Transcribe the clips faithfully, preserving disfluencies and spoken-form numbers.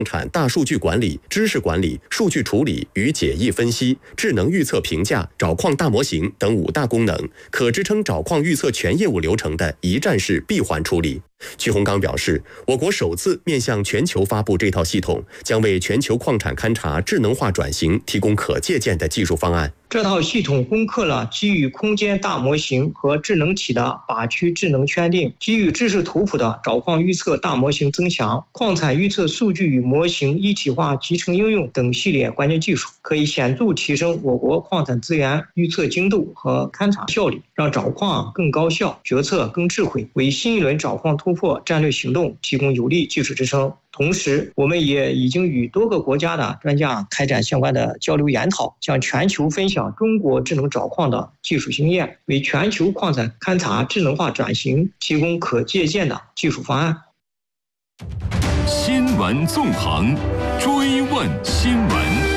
产大数据管理、知识管理、数据处理与解译分析、智能预测评价、找矿大模型等五大功能，可支撑找矿预测全业务流程的一站式闭环处理。曲洪刚表示，我国首次面向全球发布这套系统，将为全球矿产勘查智能化转型提供可借鉴的技术方案。 这套系统攻克了基于空间大模型和智能体的靶区智能圈定，基于知识图谱的找矿预测大模型增强，矿产预测数据与模型一体化集成应用等系列关键技术，可以显著提升我国矿产资源预测精度和勘查效率，让找矿更高效，决策更智慧，为新一轮找矿突破战略行动提供有力技术支撑。同时，我们也已经与多个国家的专家开展相关的交流研讨，向全球分享中国智能找矿的技术经验，为全球矿产勘查智能化转型提供可借鉴的技术方案。 新闻纵横，追问新闻。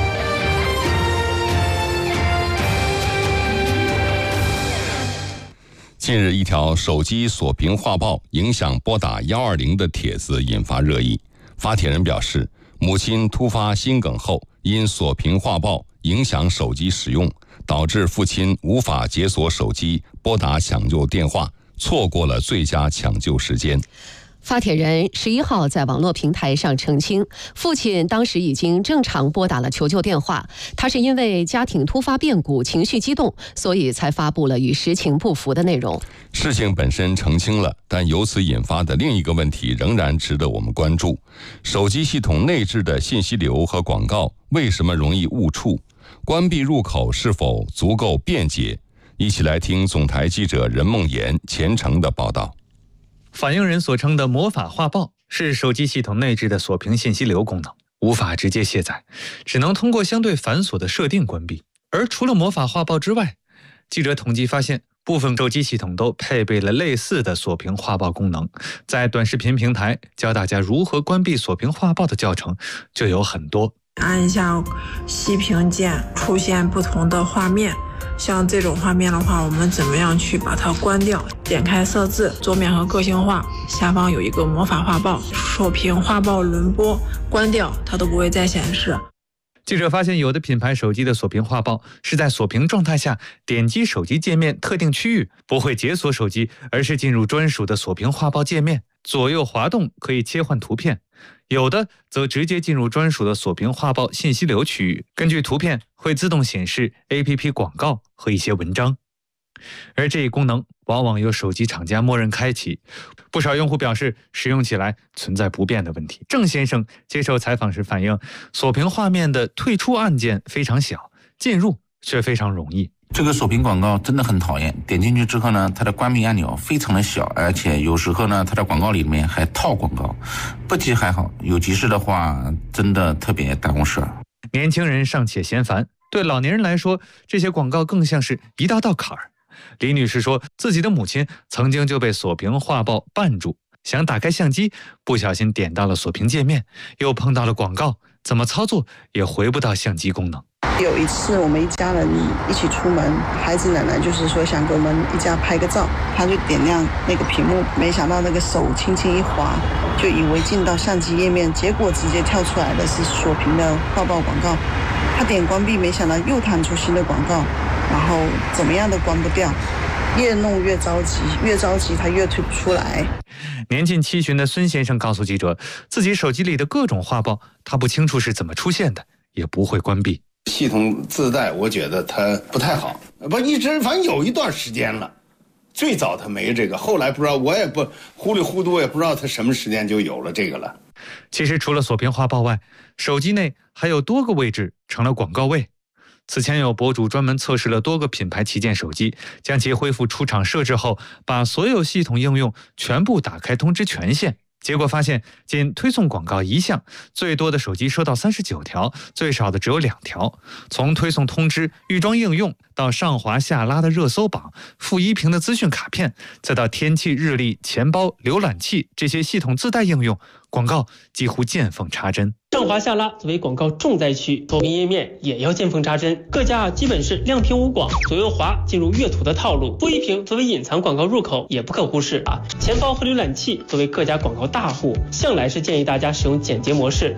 近日，一条手机锁屏画报影响拨打一二零的帖子引发热议。发帖人表示，母亲突发心梗后，因锁屏画报影响手机使用，导致父亲无法解锁手机拨打抢救电话，错过了最佳抢救时间。 发帖人十一号在网络平台上澄清，父亲当时已经正常拨打了求救电话，他是因为家庭突发变故，情绪激动，所以才发布了与实情不符的内容。 事情本身澄清了，但由此引发的另一个问题仍然值得我们关注：手机系统内置的信息流和广告为什么容易误触？关闭入口是否足够便捷？一起来听总台记者任梦妍虔诚的报道。 反映人所称的魔法画报是手机系统内置的锁屏信息流功能，无法直接卸载，只能通过相对繁琐的设定关闭。而除了魔法画报之外，记者统计发现，部分手机系统都配备了类似的锁屏画报功能。在短视频平台教大家如何关闭锁屏画报的教程就有很多。 按下熄屏键，出现不同的画面。像这种画面的话，我们怎么样去把它关掉？点开设置，桌面和个性化，下方有一个魔法画报，锁屏画报轮播，关掉它都不会再显示。 记者发现，有的品牌手机的锁屏画报是在锁屏状态下点击手机界面特定区域，不会解锁手机，而是进入专属的锁屏画报界面，左右滑动可以切换图片。有的则直接进入专属的锁屏画报信息流区域，根据图片会自动显示 A P P 广告和一些文章。而这一功能往往由手机厂家默认开启，不少用户表示使用起来存在不便的问题。郑先生接受采访时反映，锁屏画面的退出按键非常小，进入却非常容易。 这个锁屏广告真的很讨厌，点进去之后呢，它的关闭按钮非常的小，而且有时候呢，它的广告里面还套广告。不急还好，有急事的话，真的特别耽误事儿。 年轻人尚且嫌烦，对老年人来说，这些广告更像是一道道坎儿。李女士说，自己的母亲曾经就被锁屏画报绊住，想打开相机，不小心点到了锁屏界面，又碰到了广告，怎么操作也回不到相机功能。 有一次我们一家人一起出门，孩子奶奶就是说想给我们一家拍个照，他就点亮那个屏幕，没想到那个手轻轻一滑，就以为进到相机页面，结果直接跳出来的是锁屏的画报广告。他点关闭，没想到又弹出新的广告，然后怎么样都关不掉，越弄越着急，越着急他越退不出来。 年近七旬的孙先生告诉记者，自己手机里的各种画报他不清楚是怎么出现的，也不会关闭。 系统自带我觉得它不太好，不一直反正有一段时间了，最早它没这个，后来不知道，我也不糊里糊涂也不知道它什么时间就有了这个了。 其实除了锁屏画报外，手机内还有多个位置成了广告位。此前有博主专门测试了多个品牌旗舰手机，将其恢复出厂设置后，把所有系统应用全部打开通知权限，结果发现仅推送广告一项，最多的手机收到三十九条，最少的只有两条。从推送通知、预装应用到上滑下拉的热搜榜、负一屏的资讯卡片，再到天气、日历、钱包、浏览器这些系统自带应用，广告几乎见缝插针。 上滑下拉作为广告重灾区，锁屏页面也要见缝插针，各家基本是亮屏无广，左右滑进入阅图的套路。负一屏作为隐藏广告入口也不可忽视啊。钱包和浏览器作为各家广告大户，向来是建议大家使用简洁模式，